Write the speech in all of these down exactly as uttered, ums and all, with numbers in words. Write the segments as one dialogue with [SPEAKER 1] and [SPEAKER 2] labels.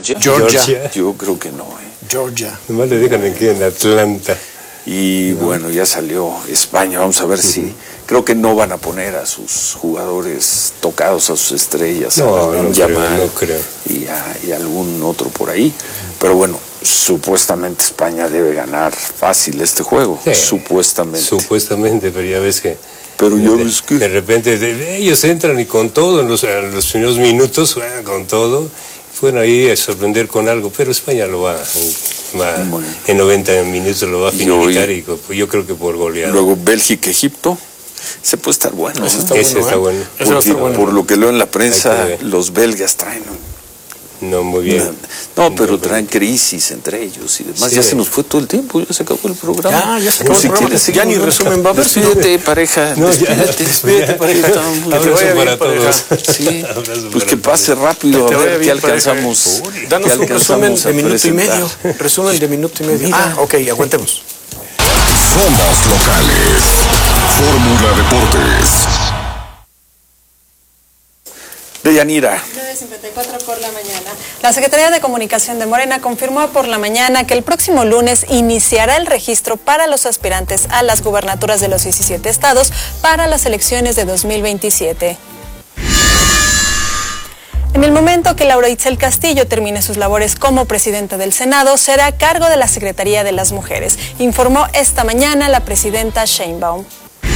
[SPEAKER 1] Georgia.
[SPEAKER 2] Georgia.
[SPEAKER 1] Yo creo que no, ¿eh?
[SPEAKER 2] Georgia.
[SPEAKER 3] Nomás le dejan aquí en Atlanta.
[SPEAKER 1] Y no. bueno, ya salió España, vamos a ver uh-huh. si... Creo que no van a poner a sus jugadores tocados, a sus estrellas,
[SPEAKER 3] no,
[SPEAKER 1] a
[SPEAKER 3] no
[SPEAKER 1] Yamal
[SPEAKER 3] no creo.
[SPEAKER 1] Y, a, y algún otro por ahí. Pero bueno, supuestamente España debe ganar fácil este juego, sí, supuestamente.
[SPEAKER 3] Supuestamente, pero ya ves que...
[SPEAKER 1] Pero yo
[SPEAKER 3] de,
[SPEAKER 1] es que...
[SPEAKER 3] de repente de, ellos entran y con todo, en los, en los primeros minutos, bueno, con todo... Fueron ahí a sorprender con algo, pero España lo va, va bueno. en noventa minutos lo va a finiquitar y, hoy, y yo creo que por goleada.
[SPEAKER 1] Luego Bélgica, Egipto, ese puede estar bueno.
[SPEAKER 3] Ese
[SPEAKER 1] ¿no?
[SPEAKER 3] está, Ese bueno, está bueno.
[SPEAKER 1] Porque, está bueno. Por lo que leo en la prensa, los belgas traen...
[SPEAKER 3] No, muy bien.
[SPEAKER 1] No, no pero traen crisis entre ellos y demás. Sí. Ya se nos fue todo el tiempo, ya se acabó el programa.
[SPEAKER 2] Ya, ya se acabó
[SPEAKER 1] pues
[SPEAKER 2] el
[SPEAKER 1] si
[SPEAKER 2] programa.
[SPEAKER 1] Quieres,
[SPEAKER 2] ya ni resumen va a haber.
[SPEAKER 1] Despídete, pareja.
[SPEAKER 3] No,
[SPEAKER 1] despídete, despídete, pareja.
[SPEAKER 3] Abrazo para todos.
[SPEAKER 1] Sí, pues que pase rápido, a ver qué alcanzamos.
[SPEAKER 2] Danos un resumen de minuto y medio. Resumen de minuto y medio. Ah, ok, aguantemos.
[SPEAKER 4] Somos locales. Fórmula Deportes.
[SPEAKER 1] Deyanira.
[SPEAKER 5] nueve cincuenta y cuatro por la mañana. La Secretaría de Comunicación de Morena confirmó por la mañana que el próximo lunes iniciará el registro para los aspirantes a las gubernaturas de los diecisiete estados para las elecciones de dos mil veintisiete. En el momento que Laura Itzel Castillo termine sus labores como presidenta del Senado, será a cargo de la Secretaría de las Mujeres, informó esta mañana la presidenta Sheinbaum.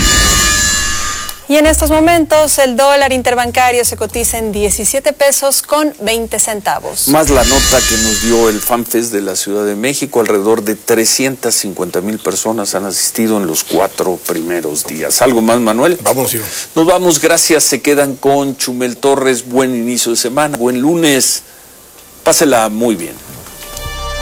[SPEAKER 5] Y en estos momentos el dólar interbancario se cotiza en diecisiete pesos con veinte centavos.
[SPEAKER 1] Más la nota que nos dio el FanFest de la Ciudad de México, alrededor de trescientas cincuenta mil personas han asistido en los cuatro primeros días. ¿Algo más, Manuel?
[SPEAKER 2] Vamos, yo.
[SPEAKER 1] Nos vamos, gracias, se quedan con Chumel Torres, buen inicio de semana, buen lunes, pásela muy bien.